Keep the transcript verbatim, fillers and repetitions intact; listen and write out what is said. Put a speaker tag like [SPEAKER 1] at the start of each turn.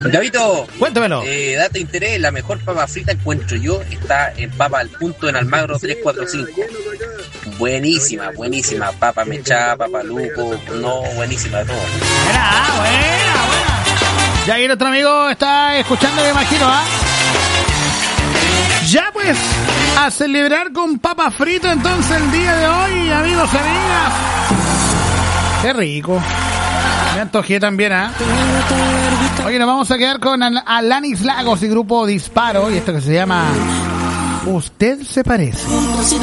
[SPEAKER 1] Gabito,
[SPEAKER 2] cuéntamelo.
[SPEAKER 1] Eh, dato de interés, la mejor papa frita encuentro yo está en Papa al Punto en Almagro tres cuatro cinco. Buenísima, buenísima. Papa mechada, papa luco, no, buenísima todo.
[SPEAKER 2] Buena, buena, buena. Ya ahí nuestro amigo está escuchando, me imagino, ¿ah? Ya pues, a celebrar con papa frito entonces el día de hoy, amigos y amigas. Qué rico. Me antojé también, ¿ah? ¿eh? Oye, nos vamos a quedar con Al- Alanis Lagos y Grupo Disparo y esto que se llama Usted se parece.